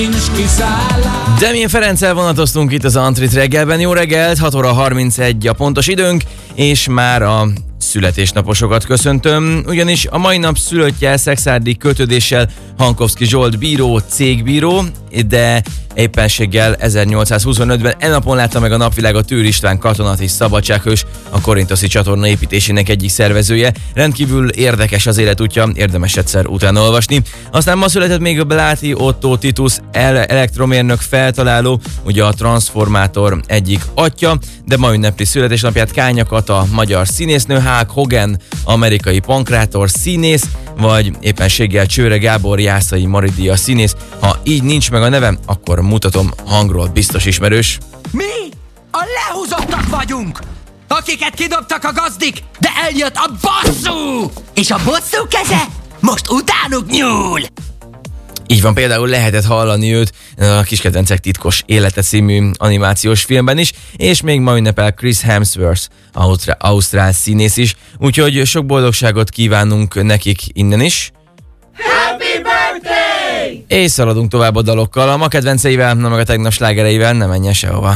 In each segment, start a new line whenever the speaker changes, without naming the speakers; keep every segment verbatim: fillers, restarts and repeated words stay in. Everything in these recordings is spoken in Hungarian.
Demjén Ferenccel vonatoztunk itt az Antrit reggelben. Jó reggelt, hat óra harmincegy a pontos időnk, és már a születésnaposokat köszöntöm, ugyanis a mai nap szülöttje Szekszárdi kötődéssel Hankovszky Zsolt bíró, cégbíró, de éppenséggel ezernyolcszázhuszonötben e napon látta meg a napvilágot Tűr István katonati szabadsághős, a Korintoszi csatorna építésének egyik szervezője. Rendkívül érdekes az életútja, érdemes egyszer utána olvasni. Aztán ma született még a Bláti Otto Titus elektromérnök feltaláló, ugye a transformátor egyik atya, de ma ünnepli születésnapját Kánya Kata, magyar színésznő, Hulk Hogan, amerikai pankrátor színész, vagy éppenséggel Csőre Gábor, Jászai Maridia színész. Ha így nincs meg a nevem, akkor mutatom, hangról biztos ismerős.
Mi a lehúzottak vagyunk, akiket kidobtak a gazdik, de eljött a bosszú! És a bosszú keze most utánuk nyúl!
Így van, például lehetett hallani őt a Kiskedvencek titkos élete című animációs filmben is, és még ma ünnepel Chris Hemsworth, ausztrál, ausztrál színész is, úgyhogy sok boldogságot kívánunk nekik innen is.
Happy birthday!
És szaladunk tovább a dalokkal, a ma kedvenceivel, na meg a tegnap slágereivel, ne menjen sehova.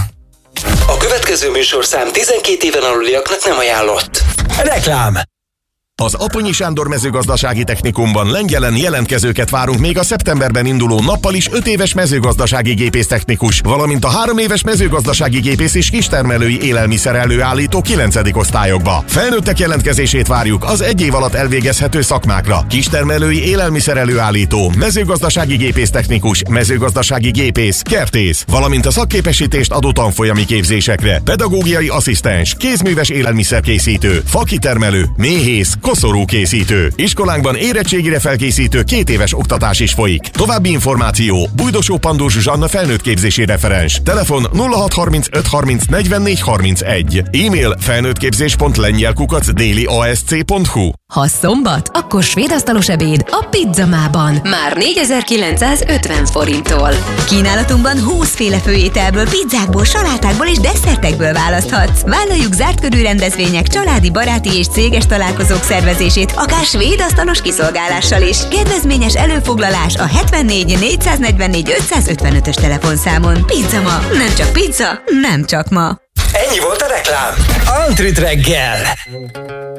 A következő műsorszám tizenkét éven aluliaknak nem ajánlott.
Reklám! Az Aponyi Sándor mezőgazdasági technikumban Lengyelen jelentkezőket várunk még a szeptemberben induló nappal is öt éves mezőgazdasági gépésztechnikus, valamint a három éves mezőgazdasági gépész és kistermelői élelmiszer előállító kilencedik osztályokba. Felnőttek jelentkezését várjuk az egy év alatt elvégezhető szakmákra: kistermelői élelmiszer előállító, mezőgazdasági gépésztechnikus, mezőgazdasági gépész, kertész, valamint a szakképesítést adó tanfolyami képzésekre: pedagógiai asszisztens, kézműves élelmiszerkészítő, fakitermelő, méhész, koszorúkészítő. Iskolánkban érettségire felkészítő két éves oktatás is folyik. További információ: Bújdosó Pandúr Zsuzsanna felnőttképzési referens. Telefon nulla hat harmincöt harminc negyvennégy harmincegy. E-mail felnőttképzés pont lengyel kukac déli a s c pont hu.
Ha szombat, akkor svédasztalos ebéd a Pizzamában. Már négyezer-kilencszázötven forinttól. Kínálatunkban húszféle főételből, pizzákból, salátákból és desszertekből választhatsz. Vállaljuk zárt körű rendezvények, családi, baráti és céges találkozók szervezését, akár svédasztalos kiszolgálással is. Kedvezményes előfoglalás a hetvennégy négyszáznegyvennégy ötszázötvenötös telefonszámon. Pizzama, nem csak pizza, nem csak ma.
Ennyi volt a reklám. Antrit reggel!